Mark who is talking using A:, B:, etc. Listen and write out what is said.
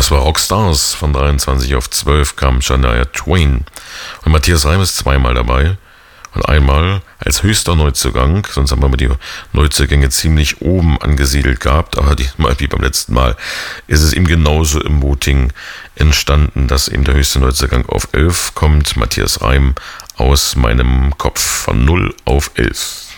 A: Das war Rockstars. Von 23 auf 12 kam Shania Twain. Und Matthias Reim ist zweimal dabei. Und einmal als höchster Neuzugang, sonst haben wir die Neuzugänge ziemlich oben angesiedelt gehabt, aber diesmal wie beim letzten Mal ist es ihm genauso im Voting entstanden, dass eben der höchste Neuzugang auf 11 kommt. Matthias Reim, Aus meinem Kopf, von 0 auf 11.